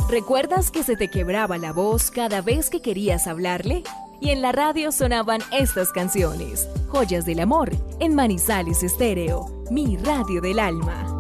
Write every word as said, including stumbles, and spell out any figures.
¿Recuerdas que se te quebraba la voz cada vez que querías hablarle? Y en la radio sonaban estas canciones, Joyas del Amor, en Manizales Estéreo, mi radio del alma.